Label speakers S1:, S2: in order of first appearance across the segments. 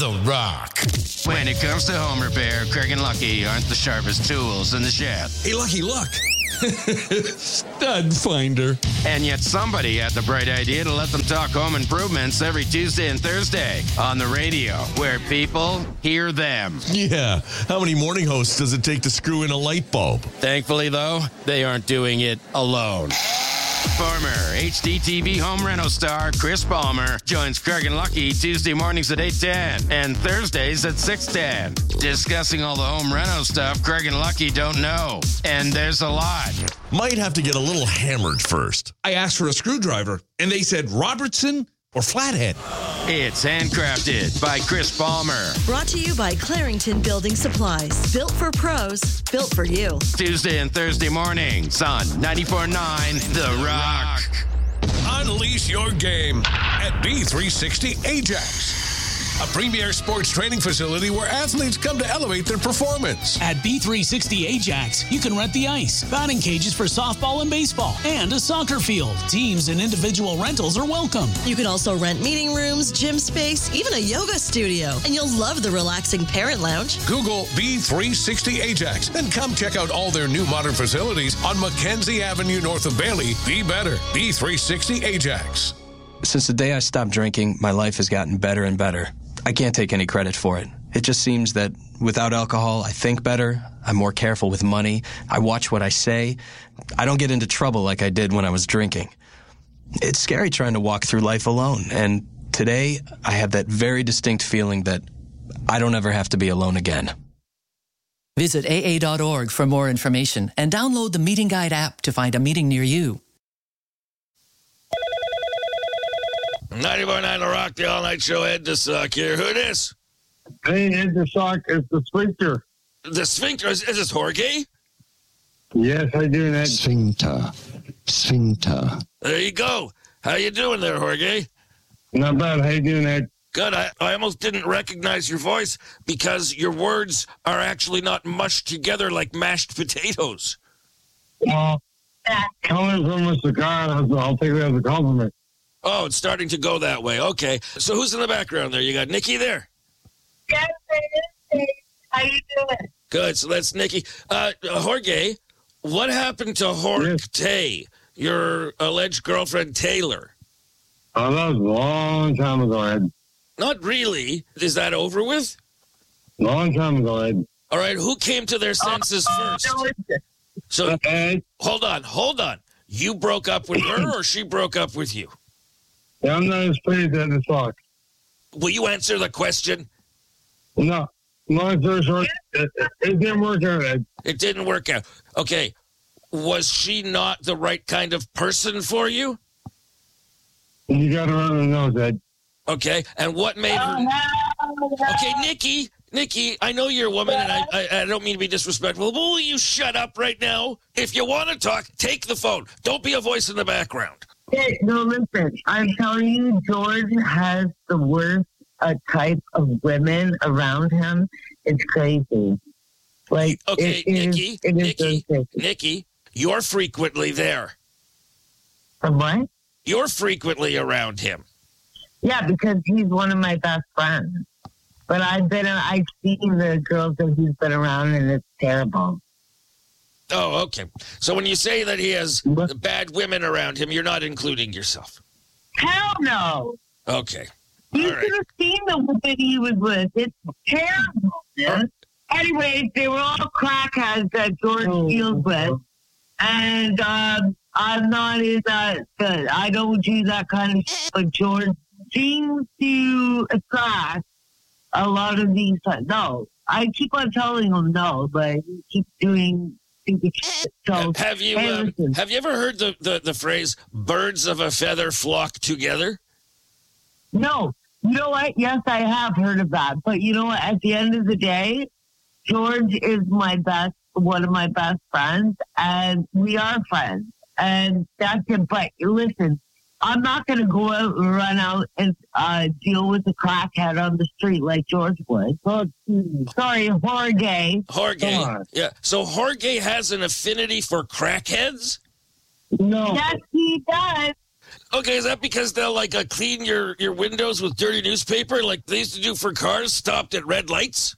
S1: The Rock.
S2: When it comes to home repair, Craig and Lucky aren't the sharpest tools in the shed.
S1: Hey, Lucky, look. Stud finder.
S2: And yet somebody had the bright idea to let them talk home improvements every Tuesday and Thursday on the radio, where people hear them.
S1: Yeah. How many morning hosts does it take to screw in a light bulb?
S2: Thankfully, though, they aren't doing it alone. Former HDTV home reno star Chris Palmer joins Craig and Lucky Tuesday mornings at 8:10 and Thursdays at 6:10, discussing all the home reno stuff Craig and Lucky don't know. And there's a lot.
S1: Might have to get a little hammered first.
S3: I asked for a screwdriver, and they said Robertson or Flathead.
S2: It's handcrafted by Chris Palmer.
S4: Brought to you by Clarington Building Supplies. Built for pros, built for you.
S2: Tuesday and Thursday mornings on 94.9 The Rock.
S5: Unleash your game at B360 Ajax, a premier sports training facility where athletes come to elevate their performance.
S6: At B360 Ajax, you can rent the ice, batting cages for softball and baseball, and a soccer field. Teams and individual rentals are welcome.
S4: You can also rent meeting rooms, gym space, even a yoga studio. And you'll love the relaxing parent lounge.
S5: Google B360 Ajax and come check out all their new modern facilities on Mackenzie Avenue north of Bailey. Be better. B360 Ajax.
S7: Since the day I stopped drinking, my life has gotten better and better. I can't take any credit for it. It just seems that without alcohol, I think better, I'm more careful with money, I watch what I say, I don't get into trouble like I did when I was drinking. It's scary trying to walk through life alone, and today I have that very distinct feeling that I don't ever have to be alone again.
S8: Visit AA.org for more information and download the Meeting Guide app to find a meeting near you.
S9: 94.9 The Rock, the all-night show. Ed DeSock here. Who this?
S10: Hey, Ed DeSock, it's the Sphincter.
S9: The Sphincter? Is this Jorge?
S10: Yes, I do, Ed.
S11: Sphincter.
S9: There you go. How you doing there, Jorge?
S10: Not bad. How you doing, Ed?
S9: Good. I almost didn't recognize your voice because your words are actually not mushed together like mashed potatoes.
S10: Well, coming from a cigar, I'll take it as a compliment.
S9: Oh, it's starting to go that way. Okay. So who's in the background there? You got Nikki there?
S12: Yes, it is. How you doing?
S9: Good. So that's Nikki. Jorge, what happened to Jorge, your alleged girlfriend Taylor?
S10: Oh, that was a long time ago, Ed.
S9: Not really. Is that over with?
S10: Long time ago, Ed.
S9: All right. Who came to their senses first? So, hold on. You broke up with her or she broke up with you?
S10: Yeah, I'm not as pleased as the talk.
S9: Will you answer the question?
S10: No. Long story short, it didn't work out, Ed.
S9: It didn't work out. Okay. Was she not the right kind of person for you?
S10: You got her on the nose, Ed.
S9: Okay. And what made her... Okay, Nikki, I know you're a woman, and I don't mean to be disrespectful, but will you shut up right now? If you want to talk, take the phone. Don't be a voice in the background.
S12: Hey, no, listen. I'm telling you, George has the worst type of women around him. It's crazy. Like,
S9: okay, Nikki, you're frequently there.
S12: What?
S9: You're frequently around him.
S12: Yeah, because he's one of my best friends. But I've seen the girls that he's been around, and it's terrible.
S9: Oh, okay. So when you say that he has bad women around him, you're not including yourself.
S12: Hell no.
S9: Okay.
S12: You should have seen the woman he was with. It's terrible, man. Anyways, they were all crackheads that George deals with. And I'm not in that good. I don't do that kind of shit. But George seems to attract a lot of these. No. I keep on telling him no, but he keeps doing stupid shit. So,
S9: have you ever heard the phrase, birds of a feather flock together?
S12: No. You know what? Yes, I have heard of that. But you know what? At the end of the day, George is one of my best friends, and we are friends. And that's it. But listen, I'm not going to go out and run out and deal with a crackhead on the street like George would. Sorry, Jorge.
S9: Yeah. So Jorge has an affinity for crackheads?
S10: No.
S12: Yes, he does.
S9: Okay, is that because they'll like clean your windows with dirty newspaper like they used to do for cars stopped at red lights?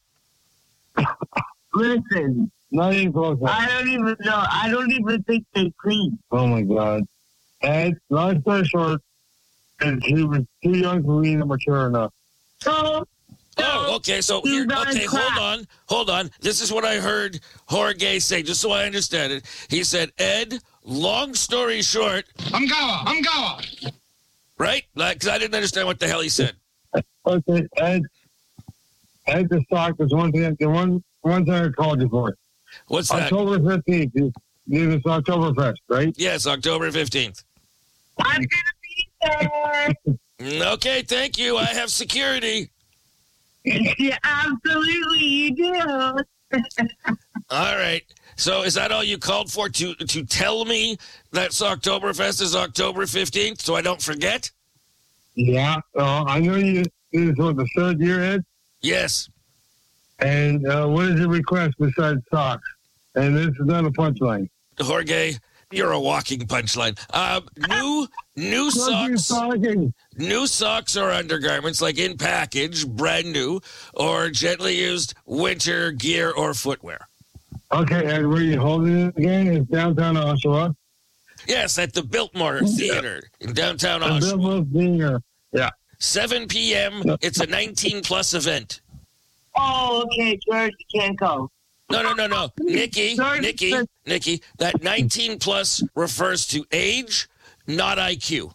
S12: Listen,
S10: Not even close.
S12: I don't even know. I don't even think they clean.
S10: Oh my God. And long story short, and he was too young to read and mature enough.
S12: So,
S9: Oh, okay. So here, okay, hold on. This is what I heard Jorge say, just so I understand it. He said, Ed, long story short. I'm Gawa. Right? Because I didn't understand what the hell he said.
S10: Okay, Ed, the stock was one thing. The one thing I called you for.
S9: What's that?
S10: October 15th. It's Oktoberfest, right?
S9: Yes, October 15th.
S12: I'm going to be there.
S9: Okay, thank you. I have security.
S12: Yeah, absolutely, you do.
S9: All right. So is that all you called for, to tell me that Oktoberfest is October 15th so I don't forget?
S10: Yeah. I know you. This is what, the third year, Ed?
S9: Yes.
S10: And what is your request besides socks? And this is not a punchline.
S9: Jorge, you're a walking punchline. New socks. New socks or undergarments, like in package, brand new, or gently used winter gear or footwear.
S10: Okay, and where you holding it again? It's downtown Oshawa?
S9: Yes, at the Biltmore Theater in downtown Oshawa.
S10: Biltmore Theater. Yeah.
S9: 7 p.m. It's a 19-plus event.
S12: Oh, okay, George, you can't go.
S9: No. Nikki, that 19-plus refers to age, not IQ.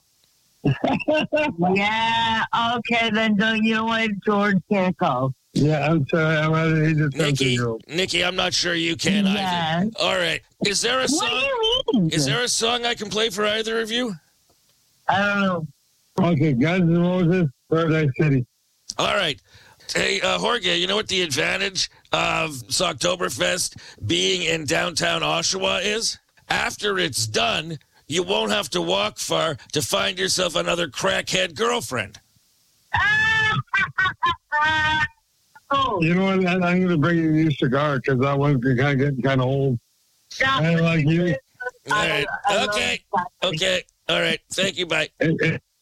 S12: Yeah, okay, then you know what? George can't go.
S10: Yeah, I'm sorry. I'm at the age of 17-year-old.
S9: Nikki, I'm not sure you can either. All right. Is there a song?
S12: What do you mean?
S9: Is there a song I can play for either of you?
S12: I don't know.
S10: Okay, Guns N' Roses, Paradise City.
S9: All right. Hey, Jorge, you know what the advantage of Oktoberfest being in downtown Oshawa is? After it's done, you won't have to walk far to find yourself another crackhead girlfriend.
S12: Oh.
S10: You know what? I'm going to bring you a new cigar because that one's getting kind of old. I like you.
S9: All right. Okay. All right. Thank you. Bye.